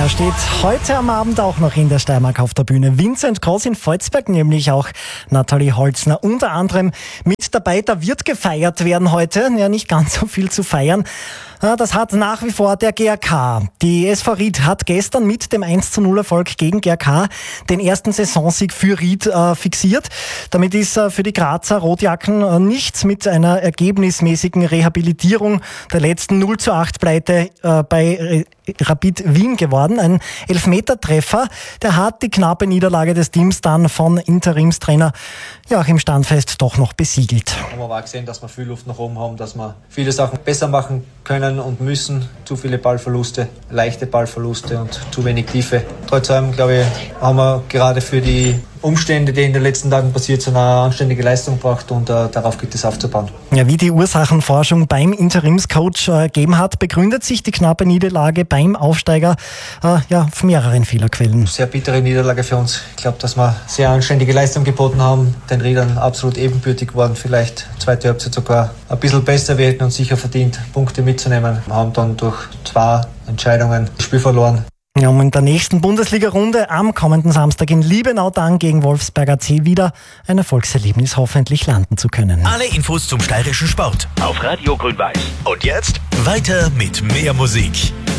Er steht heute am Abend auch noch in der Steiermark auf der Bühne. Vincent Gross in Volzberg, nämlich auch Nathalie Holzner unter anderem mit dabei. Da wird gefeiert werden heute. Ja, nicht ganz so viel zu feiern. Das hat nach wie vor der GRK. Die SV Ried hat gestern mit dem 1:0 Erfolg gegen GRK den ersten Saisonsieg für Ried fixiert. Damit ist für die Grazer Rotjacken nichts mit einer ergebnismäßigen Rehabilitierung der letzten 0:8 Pleite bei Rapid Wien geworden. Ein Elfmetertreffer, der hat die knappe Niederlage des Teams dann von Interimstrainer Joachim Standfest doch noch besiegelt. Wir haben aber auch gesehen, dass wir viel Luft nach oben haben, dass wir viele Sachen besser machen können und müssen. Zu viele Ballverluste, leichte Ballverluste und zu wenig Tiefe. Trotz allem, glaube ich, haben wir gerade für die Umstände, die in den letzten Tagen passiert sind, eine anständige Leistung gebracht und darauf gilt es aufzubauen. Ja, wie die Ursachenforschung beim Interimscoach gegeben hat, begründet sich die knappe Niederlage beim Aufsteiger auf mehreren Fehlerquellen. Sehr bittere Niederlage für uns. Ich glaube, dass wir sehr anständige Leistung geboten haben, den Riedern absolut ebenbürtig geworden, vielleicht zweite Halbzeit sogar ein bisschen besser. Wir hätten uns sicher verdient, Punkte mitzunehmen. Wir haben dann durch 2 Entscheidungen das Spiel verloren. Ja, um in der nächsten Bundesliga-Runde am kommenden Samstag in Liebenau dann gegen Wolfsberg AC wieder ein Erfolgserlebnis hoffentlich landen zu können. Alle Infos zum steirischen Sport auf Radio Grün-Weiß. Und jetzt weiter mit mehr Musik.